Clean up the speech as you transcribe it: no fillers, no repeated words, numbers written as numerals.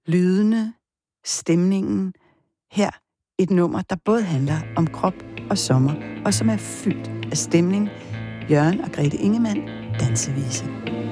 lydene, stemningen. Her et nummer, der både handler om krop og sommer, og som er fyldt af stemning. Jørgen og Grete Ingemann, Dansevise.